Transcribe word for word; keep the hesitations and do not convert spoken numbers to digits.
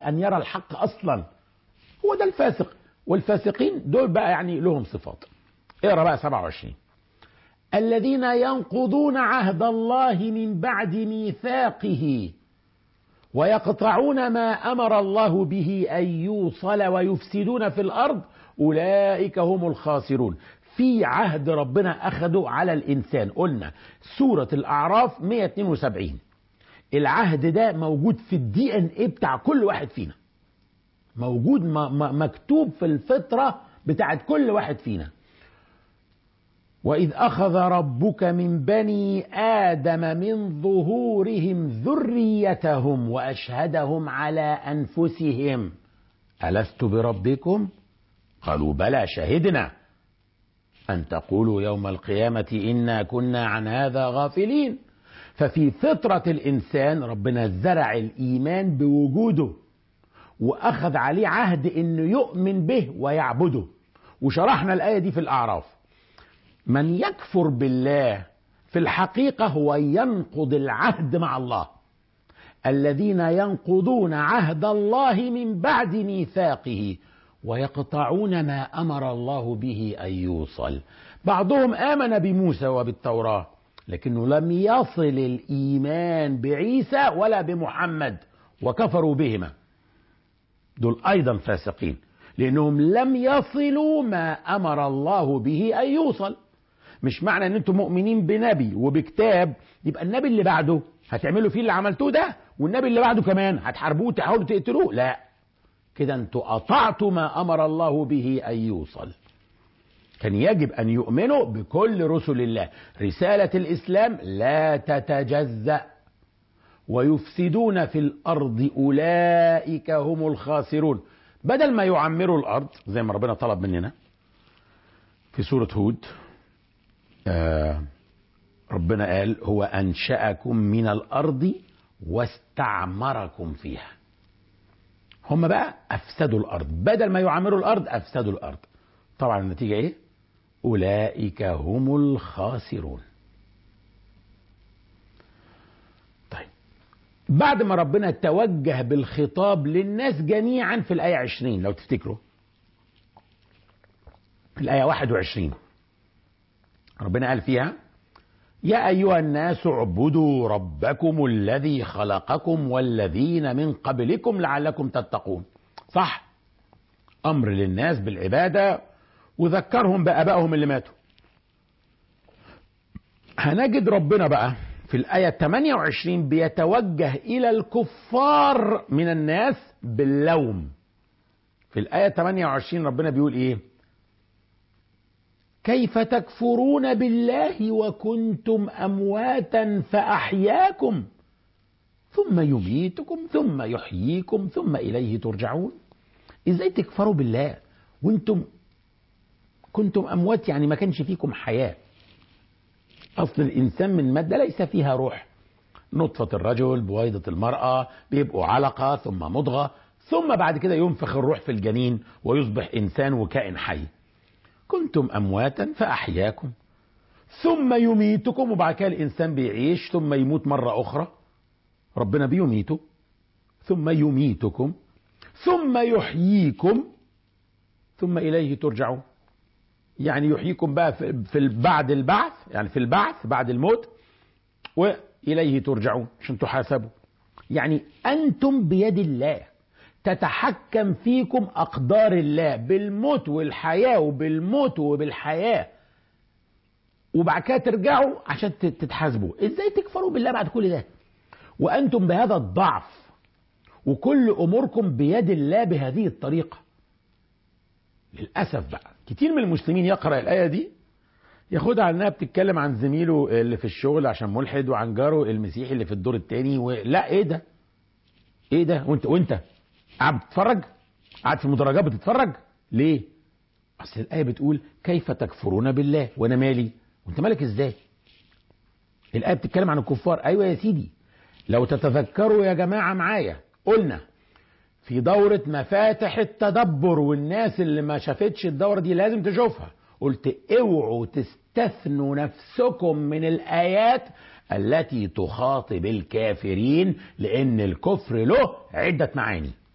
أن يرى الحق أصلا. هو ده الفاسق. والفاسقين دول بقى يعني لهم صفات. اقرأ بقى سبعة وعشرين. الذين ينقضون عهد الله من بعد ميثاقه ويقطعون ما أمر الله به أن يوصل ويفسدون في الأرض أولئك هم الخاسرون. في عهد ربنا أخذه على الإنسان. قلنا سورة الأعراف مئة واثنين وسبعين. العهد ده موجود في الدي ان ايه بتاع كل واحد فينا، موجود مكتوب في الفطرة بتاعت كل واحد فينا. وإذ أخذ ربك من بني آدم من ظهورهم ذريتهم وأشهدهم على أنفسهم ألست بربكم قالوا بلى شهدنا أن تقولوا يوم القيامة إنا كنا عن هذا غافلين. ففي فطرة الإنسان ربنا زرع الإيمان بوجوده وأخذ عليه عهد إنه يؤمن به ويعبده. وشرحنا الآية دي في الأعراف. من يكفر بالله في الحقيقة هو ينقض العهد مع الله. الذين ينقضون عهد الله من بعد ميثاقه ويقطعون ما أمر الله به أن يوصل. بعضهم آمن بموسى وبالتوراة لكنه لم يصل الإيمان بعيسى ولا بمحمد وكفروا بهما. دول أيضا فاسقين لأنهم لم يصلوا ما أمر الله به أن يوصل. مش معنى أن أنتم مؤمنين بنبي وبكتاب يبقى النبي اللي بعده هتعملوا فيه اللي عملتوه ده، والنبي اللي بعده كمان هتحاربوه تحاولوا تقتلوه. لا، كده أنتم قطعتوا ما أمر الله به أن يوصل. كان يجب أن يؤمنوا بكل رسل الله. رسالة الإسلام لا تتجزأ. ويفسدون في الأرض أولئك هم الخاسرون. بدل ما يعمروا الأرض زي ما ربنا طلب مننا في سورة هود، آه ربنا قال هو أنشأكم من الأرض واستعمركم فيها. هم بقى أفسدوا الأرض. بدل ما يعمروا الأرض أفسدوا الأرض. طبعا النتيجة إيه؟ أولئك هم الخاسرون. طيب، بعد ما ربنا توجه بالخطاب للناس جميعا في الآية عشرين لو تفتكروا، في الآية واحد وعشرين ربنا قال فيها يا أيها الناس اعبدوا ربكم الذي خلقكم والذين من قبلكم لعلكم تتقون. صح، أمر للناس بالعبادة وذكرهم بآبائهم اللي ماتوا. هنجد ربنا بقى في الآية ثمانية وعشرين بيتوجه إلى الكفار من الناس باللوم. في الآية ثمانية وعشرين ربنا بيقول إيه؟ كيف تكفرون بالله وكنتم أمواتا فأحياكم ثم يميتكم ثم يحييكم ثم إليه ترجعون. إزاي تكفروا بالله وانتم كنتم أموات؟ يعني ما كانش فيكم حياة. أصل الإنسان من مادة ليس فيها روح. نطفة الرجل بويضة المرأة بيبقوا علقة ثم مضغة ثم بعد كده ينفخ الروح في الجنين ويصبح إنسان وكائن حي. كنتم أمواتا فأحياكم ثم يميتكم. وبعد كده الإنسان بيعيش ثم يموت مرة أخرى. ربنا بيميته ثم يميتكم ثم يحييكم ثم إليه ترجعون. يعني يحييكم بقى في بعد البعث، يعني في البعث بعد الموت، وإليه ترجعون عشان تحاسبوا. يعني أنتم بيد الله، تتحكم فيكم أقدار الله بالموت والحياة وبالموت وبالحياة، وبعد كده ترجعوا عشان تتحاسبوا. إزاي تكفروا بالله بعد كل ده وأنتم بهذا الضعف وكل أموركم بيد الله بهذه الطريقة؟ للأسف بقى كتير من المسلمين يقرأ الآية دي ياخدها على انها بتتكلم عن زميله اللي في الشغل عشان ملحد وعن جاره المسيحي اللي في الدور التاني و... لا، ايه ده؟ ايه ده؟ وانت وانت قاعد بتتفرج؟ قاعد في المدرجات بتتفرج ليه؟ اصل الآية بتقول كيف تكفرون بالله، وانا مالي وانت مالك ازاي؟ الآية بتتكلم عن الكفار. ايوه يا سيدي، لو تتذكروا يا جماعة معايا قلنا في دورة مفاتح التدبر، والناس اللي ما شافتش الدورة دي لازم تشوفها، قلت اوعوا تستثنوا نفسكم من الآيات التي تخاطب الكافرين، لأن الكفر له عدة معاني.